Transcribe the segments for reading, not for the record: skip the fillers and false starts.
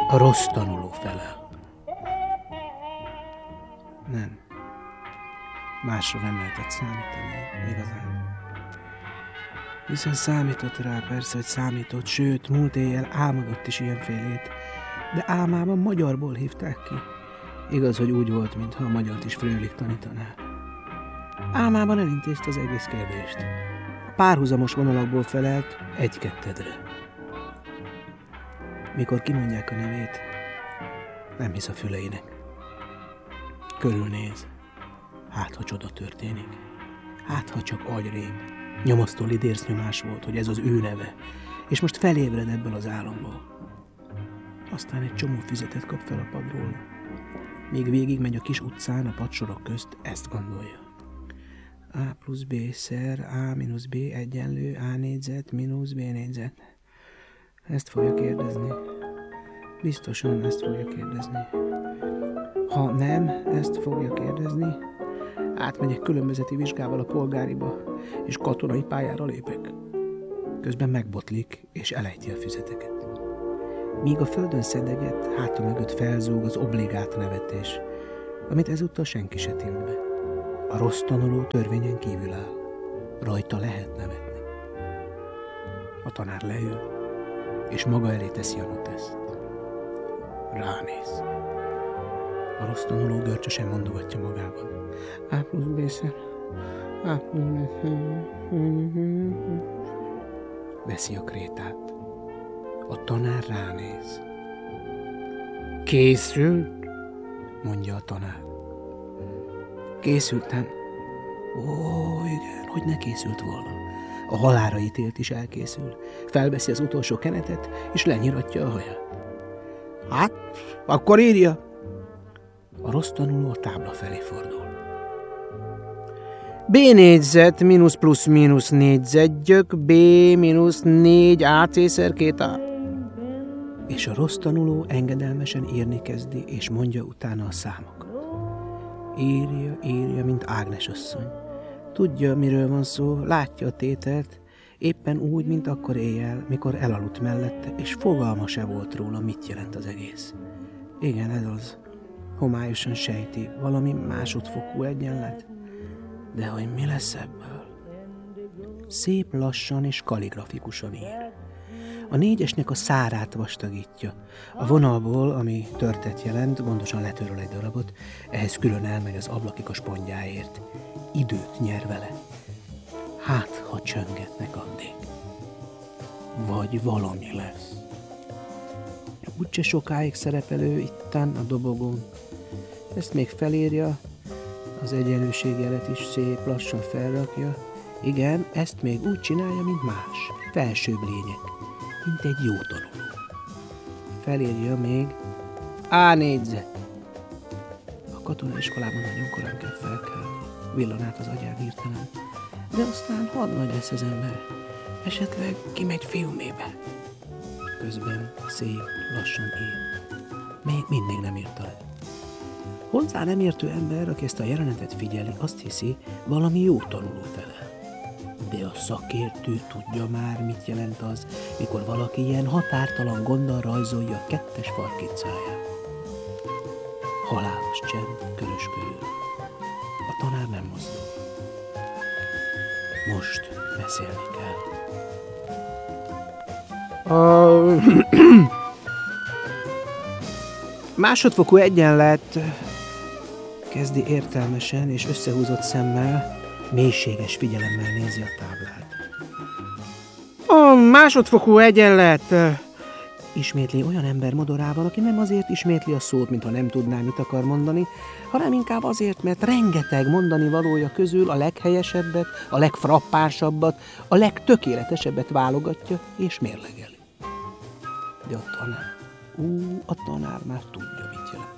A rossz tanuló felel. Nem. Másra nem lehetett számítani, igazán. Hiszen számított rá, persze, hogy számított, sőt, múlt éjjel álmodott is ilyenfélét, de álmában magyarból hívták ki. Igaz, hogy úgy volt, mintha a magyart is Fröhlich tanítaná. Álmában elintézte az egész kérdést. A párhuzamos vonalakból felelt egy-kettedre. Mikor kimondják a nevét, nem hisz a füleinek. Körülnéz. Hát, ha csoda történik. Hát, ha csak agyrém. Nyomasztó lidércnyomás volt, hogy ez az ő neve, és most felébred ebből az álomból. Aztán egy csomó füzetet kap fel a padról. Míg végig megy a kis utcán a padsorok közt, ezt gondolja. A plusz B szer A mínusz B egyenlő A négyzet mínusz B négyzet. Ezt fogja kérdezni. Biztosan ezt fogja kérdezni. Ha nem ezt fogja kérdezni, átmegyek különbözeti vizsgával a polgáriba, és katonai pályára lépek. Közben megbotlik, és elejti a füzeteket. Míg a földön szedeget, háta mögött felzúg az obligát nevetés, amit ezúttal senki se tilt be. A rossz tanuló törvényen kívül áll. Rajta lehet nevetni. A tanár leül, és maga elé teszi a noteszt. Ránéz. A rossz tanuló görcsösen mondogatja magában. A plusz B szer. A plusz B szer. Veszi a krétát. A tanár ránéz. Készült? Mondja a tanár. Készültem. Ó, igen, hogy ne készült volna. A halálra ítélt is elkészül. Felveszi az utolsó kenetet, és lenyiratja a haját. Hát, akkor írja. A rossz tanuló a tábla felé fordul. B négyzet mínusz plusz mínusz négyzetgyök, B mínusz 4 AC szer 2A. És a rossz tanuló engedelmesen írni kezdi, és mondja utána a számokat. Írja, mint Ágnes asszony. Tudja, miről van szó, látja a tételt, éppen úgy, mint akkor éjjel, mikor elaludt mellette, és fogalma se volt róla, mit jelent az egész. Igen, ez az. Homályosan sejti, valami másodfokú egyenlet. De hogy mi lesz ebből? Szép lassan és kaligrafikusan ír. A négyesnek a szárát vastagítja. A vonalból, ami törtet jelent, gondosan letöröl egy darabot, ehhez külön elmegy az ablakig a spondjáért. Időt nyer vele. Hát, ha csöngetnek addig. Vagy valami lesz. Úgyse sokáig szerepelő itten a dobogón. Ezt még felírja, az egyenlőségjelet is szép lassan felrakja. Igen, ezt még úgy csinálja, mint más. Felsőbb lények, mint egy jó tanuló. Felírja még A négyzet. A katonaiskolában nagyon korán kell felkelni. Villan át az agyán hirtelen. De aztán hadnagy lesz az ember. Esetleg kimegy filmébe. Közben szép lassan ír. Még mindig nem írta le. Hozzá nem értő ember, aki ezt a jelenetet figyeli, azt hiszi, valami jó tanuló felel. De a szakértő tudja már, mit jelent az, mikor valaki ilyen határtalan gonddal rajzolja a kettes farkicáját. Halálos csend körös körül. A tanár nem mozdul. Most beszélni kell. Másodfokú egyenlet, kezdi értelmesen és összehúzott szemmel, mélységes figyelemmel nézi a táblát. A másodfokú egyenlet, ismétli olyan ember modorával, aki nem azért ismétli a szót, mintha nem tudná, mit akar mondani, hanem inkább azért, mert rengeteg mondani valója közül a leghelyesebbet, a legfrappánsabbat, a legtökéletesebbet válogatja és mérlegeli. De a tanár már tudja, mit jelent.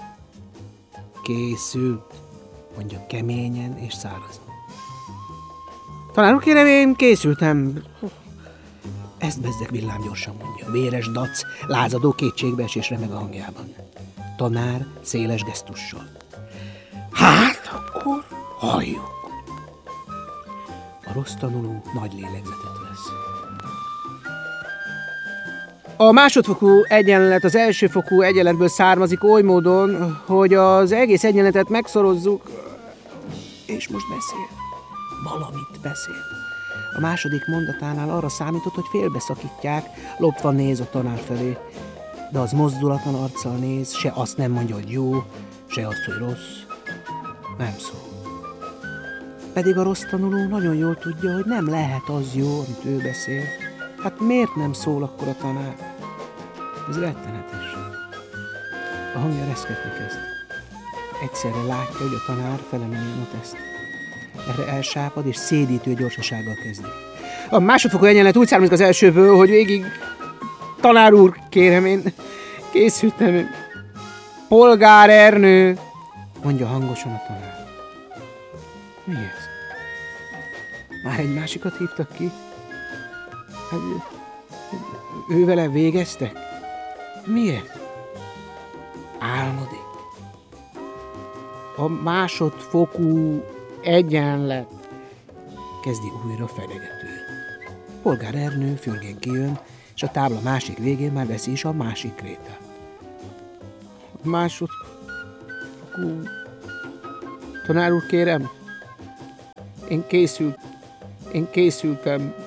Készült, mondja keményen és szárazon. Tanár úr, kérem, én készültem. Ezt bezzeg villámgyorsan mondja. Véres dac, lázadó kétségbeesés remeg a hangjában. Tanár széles gesztussal. Hát, akkor halljuk. A rossz tanuló nagy lélegzetet vesz. A másodfokú egyenlet az elsőfokú egyenletből származik oly módon, hogy az egész egyenletet megszorozzuk, és most beszél. Valamit beszél. A második mondatánál arra számított, hogy félbeszakítják, lopva néz a tanár felé. De az mozdulatlan arccal néz, se azt nem mondja, hogy jó, se azt, hogy rossz. Nem szól. Pedig a rossz tanuló nagyon jól tudja, hogy nem lehet az jó, amit ő beszél. Hát miért nem szól akkor a tanár? Ez rettenetes. A hangja reszketni kezd. Egyszerre látja, hogy a tanár felemeli a teszt. Erre elsápad és szédítő gyorsasággal kezdi. A másodfokú egyenlet úgy származik az elsőből, hogy végig... Tanár úr, kérem, én készültem. Polgár Ernő, mondja hangosan a tanár. Mi ez? Már egy másikat hívtak ki? Hát, ő vele végeztek? Mi ez? Álmodik. A másodfokú egyenlet, kezdi újra fedegetően. Polgár Ernő fürgén kijön, és a tábla másik végén már veszi is a másik krétát. A másodfokú... Tanár úr, kérem, én készültem